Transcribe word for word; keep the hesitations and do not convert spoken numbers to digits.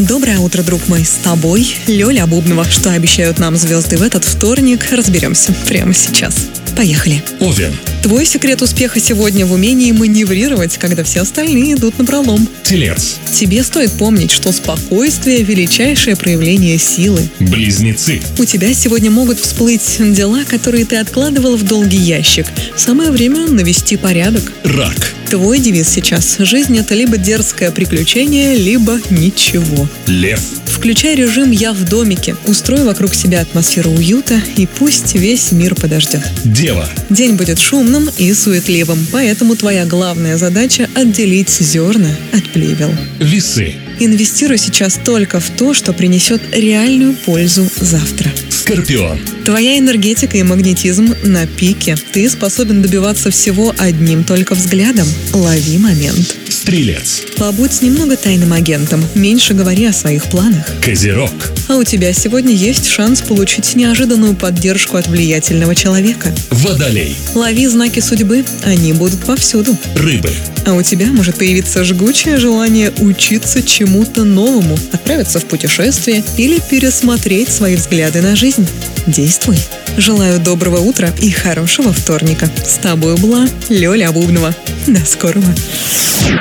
Доброе утро, друг мой, с тобой Лёля Бубнова. Что обещают нам звезды в этот вторник, разберемся прямо сейчас. Поехали. Овен. Твой секрет успеха сегодня в умении маневрировать, когда все остальные идут напролом. Телец. Тебе стоит помнить, что спокойствие – величайшее проявление силы. Близнецы. У тебя сегодня могут всплыть дела, которые ты откладывал в долгий ящик. Самое время навести порядок. Рак. Твой девиз сейчас – жизнь – это либо дерзкое приключение, либо ничего. Лев. Включай режим «Я в домике», устрой вокруг себя атмосферу уюта, и пусть весь мир подождет. Дева. День будет шумным и суетливым, поэтому твоя главная задача – отделить зерна от плевел. Весы. Инвестируй сейчас только в то, что принесет реальную пользу завтра. Скорпион. Твоя энергетика и магнетизм на пике. Ты способен добиваться всего одним только взглядом. Лови момент. Стрелец. Побудь немного тайным агентом, меньше говори о своих планах. Козерог. А у тебя сегодня есть шанс получить неожиданную поддержку от влиятельного человека. Водолей. Лови знаки судьбы, они будут повсюду. Рыбы. А у тебя может появиться жгучее желание учиться чему-то новому, отправиться в путешествие или пересмотреть свои взгляды на жизнь. Действуй. Желаю доброго утра и хорошего вторника. С тобой была Лёля Бубнова. До скорого.